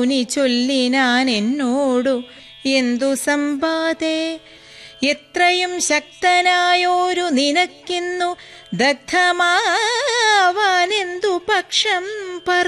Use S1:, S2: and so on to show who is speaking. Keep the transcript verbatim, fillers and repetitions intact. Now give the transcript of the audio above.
S1: മുനി ചൊല്ലിനാൻ എന്നോടു എന്തു സമ്പാദേ എത്രയും ശക്തനായോരു നിനക്കിന്നു ദഗ്ധമാവാനെന്തു പക്ഷം പറ